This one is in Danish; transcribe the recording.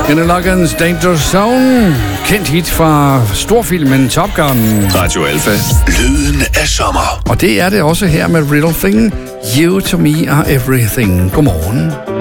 Kenny Loggins Danger Zone. Kendt hit fra storfilmen Top Gun. Radio Alpha. Lyden af sommer. Og det er det også her med Real Thing. You to me are everything. Godmorgen.